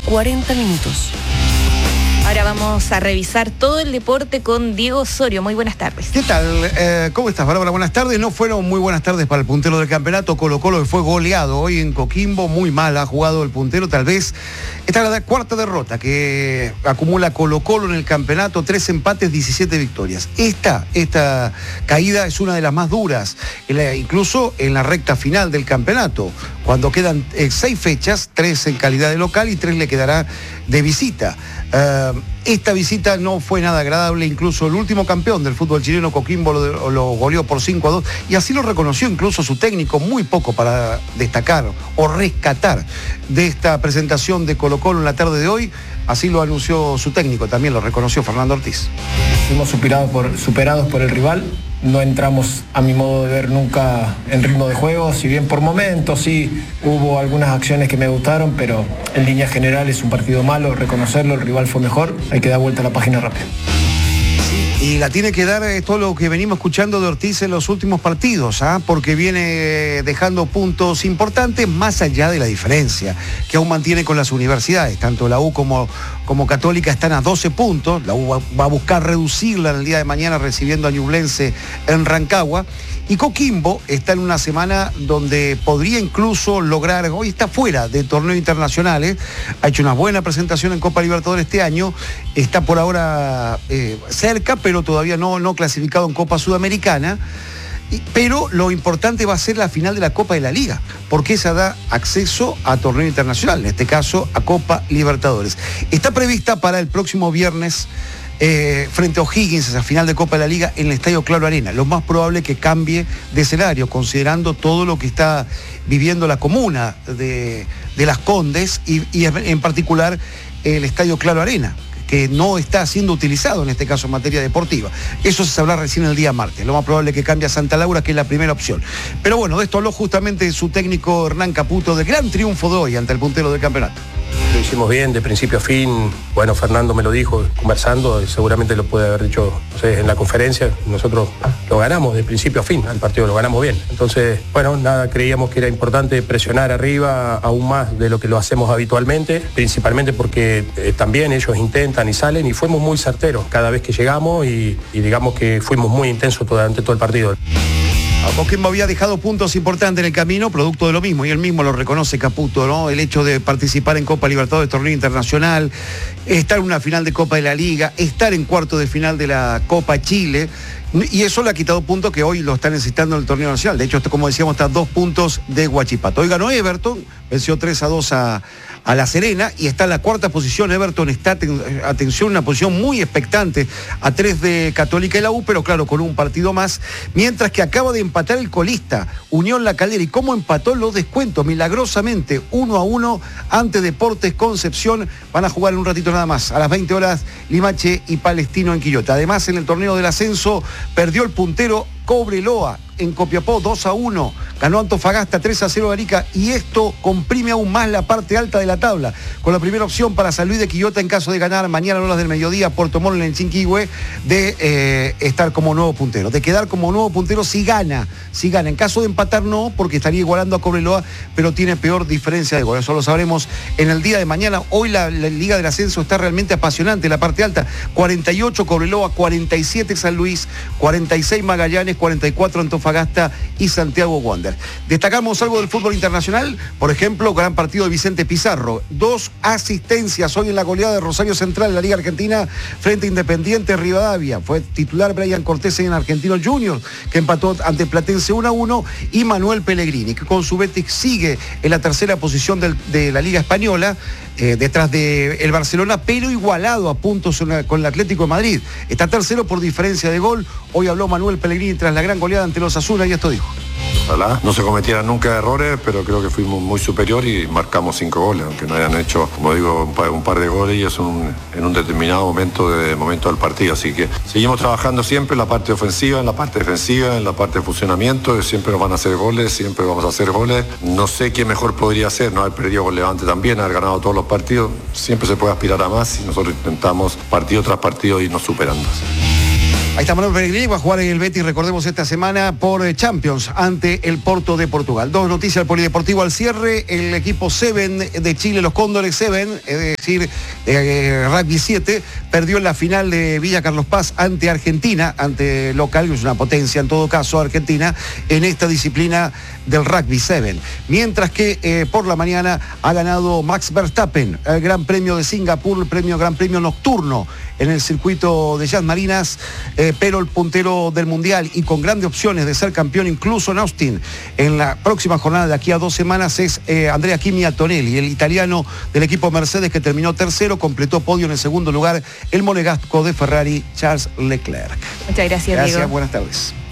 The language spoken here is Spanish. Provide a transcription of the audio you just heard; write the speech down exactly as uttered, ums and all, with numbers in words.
cuarenta minutos. Ahora vamos a revisar todo el deporte con Diego Osorio. Muy buenas tardes. ¿Qué tal? Eh, ¿Cómo estás, Bárbara? Buenas tardes. No fueron muy buenas tardes para el puntero del campeonato. Colo-Colo, que fue goleado hoy en Coquimbo. Muy mal ha jugado el puntero. Tal vez esta es la cuarta derrota que acumula Colo-Colo en el campeonato. Tres empates, diecisiete victorias. Esta, esta caída es una de las más duras, incluso en la recta final del campeonato, cuando quedan eh, seis fechas, tres en calidad de local y tres le quedará de visita. Uh, esta visita no fue nada agradable, incluso el último campeón del fútbol chileno, Coquimbo, lo, lo goleó por cinco a dos, y así lo reconoció incluso su técnico. Muy poco para destacar o rescatar de esta presentación de Colo-Colo en la tarde de hoy. Así lo anunció su técnico, también lo reconoció Fernando Ortiz. Fuimos superados por, superados por el rival. No entramos, a mi modo de ver, nunca en ritmo de juego, si bien por momentos sí hubo algunas acciones que me gustaron, pero en líneas generales es un partido malo, reconocerlo, el rival fue mejor, hay que dar vuelta a la página rápido. Y la tiene que dar eh, todo lo que venimos escuchando de Ortiz en los últimos partidos, ¿ah? Porque viene dejando puntos importantes más allá de la diferencia que aún mantiene con las universidades. Tanto la U como, como Católica están a doce puntos. La U va, va a buscar reducirla en el día de mañana recibiendo a Ñublense en Rancagua. Y Coquimbo está en una semana donde podría incluso lograr, hoy está fuera de torneos internacionales, ha hecho una buena presentación en Copa Libertadores este año, está por ahora eh, cerca, pero todavía no, no clasificado en Copa Sudamericana. Pero lo importante va a ser la final de la Copa de la Liga, porque esa da acceso a torneo internacional, en este caso a Copa Libertadores. Está prevista para el próximo viernes eh, frente a O'Higgins, esa final de Copa de la Liga en el Estadio Claro Arena. Lo más probable es que cambie de escenario, considerando todo lo que está viviendo la comuna de, de Las Condes y, y en particular el Estadio Claro Arena, que no está siendo utilizado en este caso en materia deportiva. Eso se sabrá recién el día martes. Lo más probable es que cambie a Santa Laura, que es la primera opción. Pero bueno, de esto habló justamente su técnico Hernán Caputo, del gran triunfo de hoy ante el puntero del campeonato. Lo hicimos bien, de principio a fin. Bueno, Fernando me lo dijo conversando, y seguramente lo puede haber dicho, no sé, en la conferencia. Nosotros lo ganamos de principio a fin, al partido lo ganamos bien. Entonces, bueno, nada, creíamos que era importante presionar arriba aún más de lo que lo hacemos habitualmente, principalmente porque eh, también ellos intentan y salen, y fuimos muy certeros cada vez que llegamos y, y digamos que fuimos muy intensos durante todo el partido. Coquimbo había dejado puntos importantes en el camino, producto de lo mismo, y él mismo lo reconoce, Caputo, ¿no? El hecho de participar en Copa Libertadores, torneo internacional, estar en una final de Copa de la Liga, estar en cuarto de final de la Copa Chile, y eso le ha quitado puntos que hoy lo están necesitando en el torneo nacional. De hecho, como decíamos, está a dos puntos de Huachipato. Hoy ganó Everton, venció tres a dos a, a La Serena, y está en la cuarta posición. Everton está, atención, en una posición muy expectante, a tres de Católica y la U, pero claro, con un partido más, mientras que acaba de empatar el colista, Unión La Calera. ¿Y cómo empató los descuentos? Milagrosamente, uno a uno ante Deportes Concepción. Van a jugar en un ratito nada más, a las veinte horas, Limache y Palestino en Quillota. Además, en el torneo del ascenso, perdió el puntero Cobreloa en Copiapó dos a uno, ganó Antofagasta tres a cero de Arica, y esto comprime aún más la parte alta de la tabla, con la primera opción para San Luis de Quillota en caso de ganar mañana a horas del mediodía Puerto Montt en Chinquihue, de eh, estar como nuevo puntero, de quedar como nuevo puntero si gana, si gana, en caso de empatar no, porque estaría igualando a Cobreloa, pero tiene peor diferencia de gol. Eso lo sabremos en el día de mañana. Hoy la, la Liga del Ascenso está realmente apasionante, la parte alta, cuarenta y ocho Cobreloa, cuarenta y siete San Luis, cuarenta y seis Magallanes, cuarenta y cuatro Antofagasta y Santiago Wander. Destacamos algo del fútbol internacional, por ejemplo, gran partido de Vicente Pizarro, dos asistencias hoy en la goleada de Rosario Central en la Liga Argentina frente a Independiente Rivadavia. Fue titular Brian Cortés en Argentino Junior, que empató ante Platense uno a uno, y Manuel Pellegrini, que con su Betis sigue en la tercera posición del, de la Liga Española, eh, detrás del de Barcelona, pero igualado a puntos una, con el Atlético de Madrid. Está tercero por diferencia de gol. Hoy habló Manuel Pellegrini tras la gran goleada ante los Osasuna, y esto dijo. Ojalá no se cometieran nunca errores, pero creo que fuimos muy superior y marcamos cinco goles, aunque no hayan hecho, como digo, un par, un par de goles, y eso un, en un determinado momento, de, momento del partido. Así que seguimos trabajando siempre en la parte ofensiva, en la parte defensiva, en la parte de funcionamiento. Siempre nos van a hacer goles, siempre vamos a hacer goles. No sé qué mejor podría ser, no haber perdido con Levante también, haber ganado todos los partidos. Siempre se puede aspirar a más, y nosotros intentamos partido tras partido irnos superando. Ahí está Manuel Pellegrini, va a jugar en el Betis, recordemos, esta semana por Champions ante el Porto de Portugal. Dos noticias del polideportivo al cierre. El equipo Seven de Chile, los Cóndores Seven, es decir, eh, Rugby siete, perdió en la final de Villa Carlos Paz ante Argentina, ante local, que es una potencia en todo caso, Argentina, en esta disciplina del Rugby Seven. Mientras que eh, por la mañana ha ganado Max Verstappen, el Gran Premio de Singapur, el premio Gran Premio nocturno en el circuito de Jazz Marinas, eh, pero el puntero del Mundial y con grandes opciones de ser campeón incluso en Austin en la próxima jornada de aquí a dos semanas es eh, Andrea Kimi Antonelli, el italiano del equipo Mercedes, que terminó tercero, completó podio en el segundo lugar el monegasco de Ferrari, Charles Leclerc. Muchas gracias, Gracias, Diego. buenas tardes.